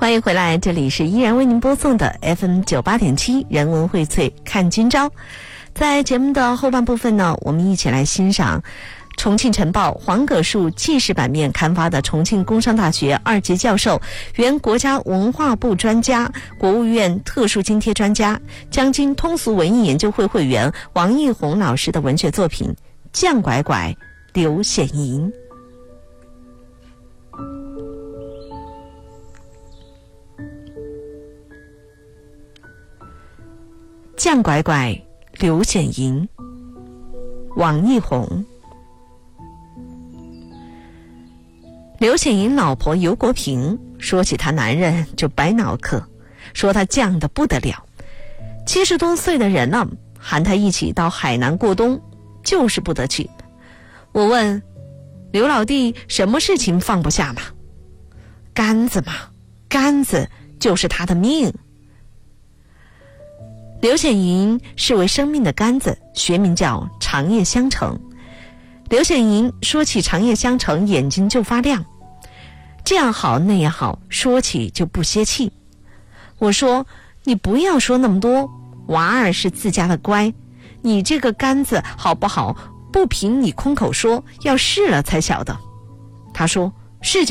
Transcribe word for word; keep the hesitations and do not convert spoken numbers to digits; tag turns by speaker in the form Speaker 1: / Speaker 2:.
Speaker 1: 欢迎回来，这里是依然为您播送的 F M 九八点七人文荟萃看今朝。在节目的后半部分呢，我们一起来欣赏重庆晨报黄葛树纪实版面刊发的重庆工商大学二级教授、原国家文化部专家、国务院特殊津贴专家、江津通俗文艺研究会会员王奕宏老师的文学作品《犟拐拐》刘显莹。犟拐拐刘显莹，王奕宏。刘显莹老婆尤国平说起她男人就白脑壳，说他犟得不得了，七十多岁的人了，喊他一起到海南过冬，就是不得去。我问刘老弟什么事情放不下嘛？杆子嘛，杆子就是他的命。刘显莹视为生命的杆子，学名叫长夜香橙。刘显莹说起长夜香橙，眼睛就发亮，这样好那样好，说起就不歇气。我说你不要说那么多，娃儿是自家的乖，你这个杆子好不好，不凭你空口说，要试了才晓得。他说是